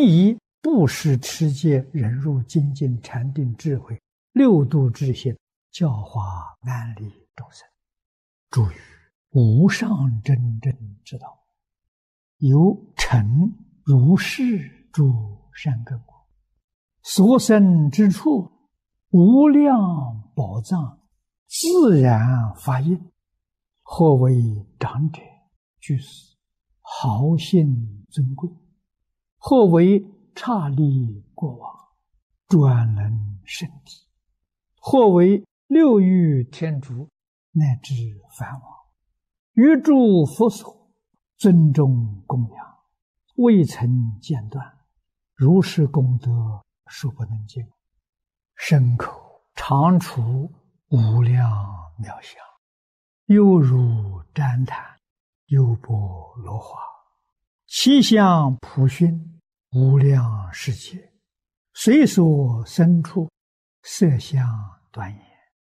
以布施、持戒、忍辱、精进、禅定、智慧六度智行，教化安利众生，助于无上真正之道，由成如是诸善根果，所生之处，无量宝藏自然发应，或为长者居士，豪信尊贵，或为刹利国王，专能圣体，或为六欲天竺，乃至梵王，于诸佛所尊重供养，未曾间断，如是功德数不能尽，身口常处无量妙相，犹如旃檀，优波罗花，其相普熏无量世界，随所生处，色相端严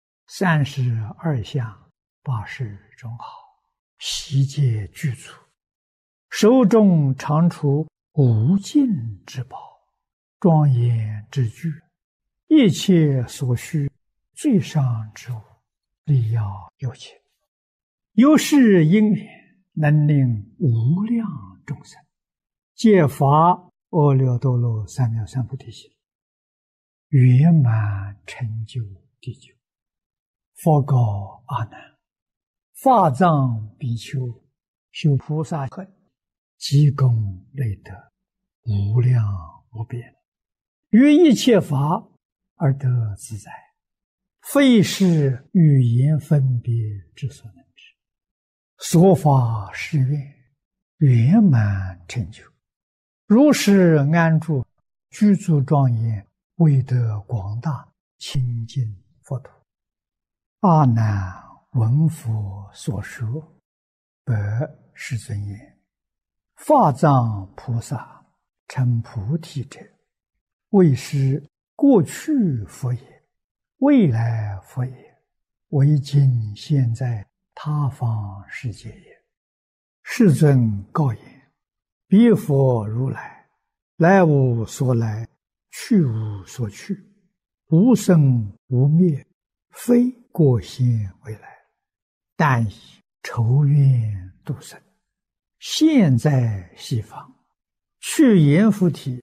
，32相80种好，悉皆具足，手中常处无尽之宝，庄严之具，一切所需最上之物，力要有情，由是因缘，能令无量众生皆发阿耨多罗三藐三菩提心，圆满成就地久。佛告阿难：法藏比丘修菩萨恨，积功累德，无量无边，于一切法而得自在，非是语言分别之所能知。所发誓愿，圆满成就，如是安住，具足庄严，为得广大清净佛土。阿难闻佛所说，白世尊言：法藏菩萨成菩提者，为是过去佛也，未来佛也，为今现在他方世界也。世尊告言：彼佛如来，来无所来，去无所去，无生无灭，非过现未来，但以筹愿度生，现在西方，去阎浮提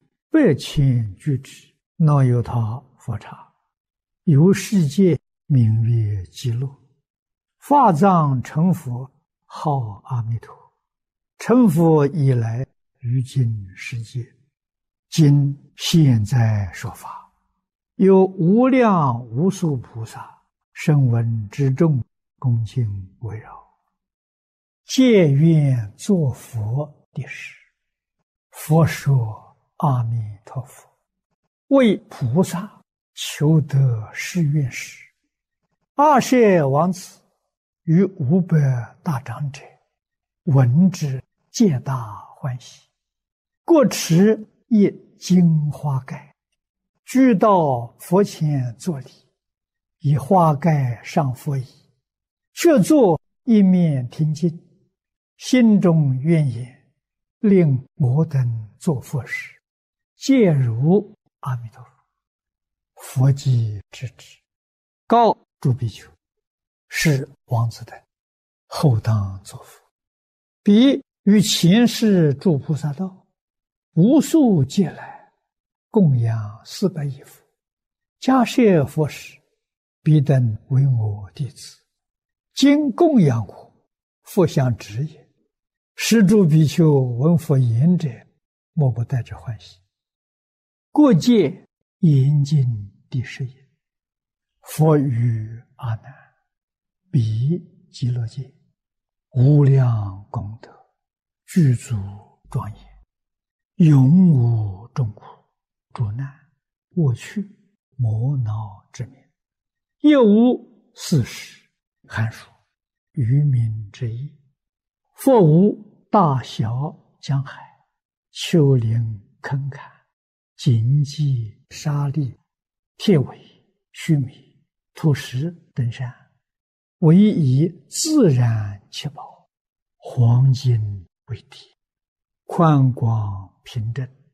8,000俱胝，那由他佛刹，由世界名曰极乐，法藏成佛，号阿弥陀。成佛以来，于今世界，今现在说法，有无量无数菩萨声闻之众，恭敬围绕，皆愿作佛的事。佛说：阿弥陀佛，为菩萨求得誓愿时，阿舍王子与500大长者闻之，皆大欢喜，各持一金花盖，俱到佛前作礼，以花盖上佛椅，却坐一面听经，心中愿言：令我等作佛时，皆如阿弥陀佛。佛即知之，告诸比丘：是王子等后当作佛。彼于前世诸菩萨道，无数劫来，供养400亿佛，迦叶佛时，彼等为我弟子，今供养我，佛相指也。是诸比丘闻佛言者，莫不带着欢喜。过界严禁第10也。佛语阿难：彼极乐界，无量功德，具足庄严，永无众苦、诸难、过去、磨恼之名，也无四时、寒暑、愚民之意。佛无大小江海、丘陵坑坎、荆棘沙砾、铁苇须弥、土石等山，唯以自然七宝、黄金为体，宽广平正，